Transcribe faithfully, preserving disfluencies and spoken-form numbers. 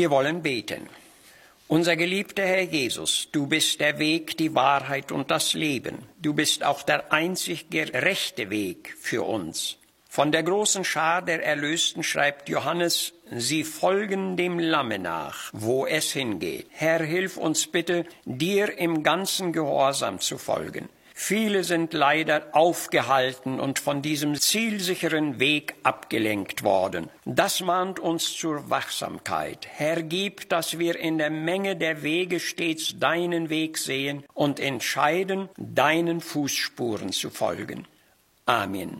Wir wollen beten. Unser geliebter Herr Jesus, du bist der Weg, die Wahrheit und das Leben. Du bist auch der einzig gerechte Weg für uns. Von der großen Schar der Erlösten schreibt Johannes, sie folgen dem Lamme nach, wo es hingeht. Herr, hilf uns bitte, dir im ganzen Gehorsam zu folgen. Viele sind leider aufgehalten und von diesem zielsicheren Weg abgelenkt worden. Das mahnt uns zur Wachsamkeit. Herr, gib, dass wir in der Menge der Wege stets deinen Weg sehen und entscheiden, deinen Fußspuren zu folgen. Amen.